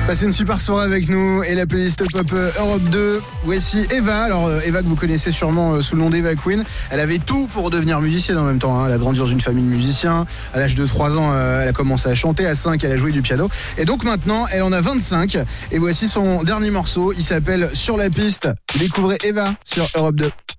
Passez une super soirée avec nous et la playlist Pop Europe 2. Voici Eva. Alors Eva que vous connaissez sûrement sous le nom d'Eva Queen. Elle avait tout pour devenir musicienne en même temps. Elle a grandi dans une famille de musiciens. À l'âge de 3 ans, elle a commencé à chanter. À 5, elle a joué du piano. Et donc maintenant, elle en a 25. Et voici son dernier morceau. Il s'appelle Sur la piste. Découvrez Eva sur Europe 2.